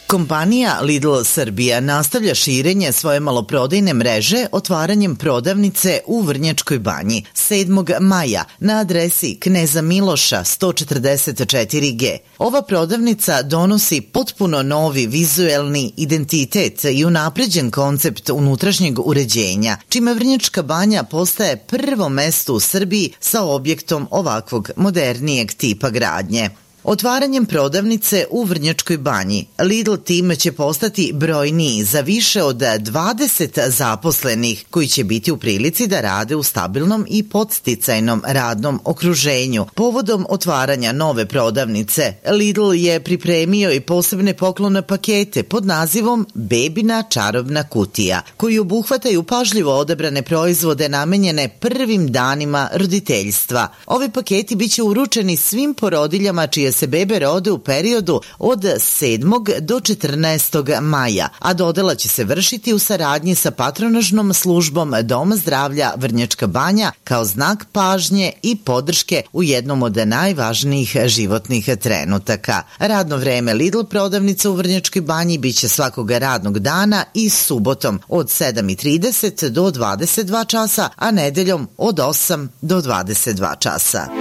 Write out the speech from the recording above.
Kompanija Lidl Srbija nastavlja širenje svoje maloprodajne mreže otvaranjem prodavnice u Vrnjačkoj Banji 7. maja na adresi Kneza Miloša 144G. Ova prodavnica donosi potpuno novi vizuelni identitet i unapređen koncept unutrašnjeg uređenja, čime Vrnjačka Banja postaje prvo mesto u Srbiji sa objektom ovakvog modernijeg tipa gradnje. Otvaranjem prodavnice u Vrnjačkoj Banji, Lidl tim će postati brojniji za više od 20 zaposlenih koji će biti u prilici da rade u stabilnom i podsticajnom radnom okruženju. Povodom otvaranja nove prodavnice, Lidl je pripremio i posebne poklone pakete pod nazivom Bebina čarobna kutija, koji obuhvataju pažljivo odabrane proizvode namenjene prvim danima roditeljstva. Ovi paketi biće uručeni svim porodiljama čije se bebe rode u periodu od 7. do 14. maja, a dodela će se vršiti u saradnji sa patronažnom službom Doma zdravlja Vrnjačka Banja kao znak pažnje i podrške u jednom od najvažnijih životnih trenutaka. Radno vreme Lidl prodavnica u Vrnjačkoj Banji biće svakog radnog dana i subotom od 7:30 do 22 časa, a nedeljom od 8 do 22 časa.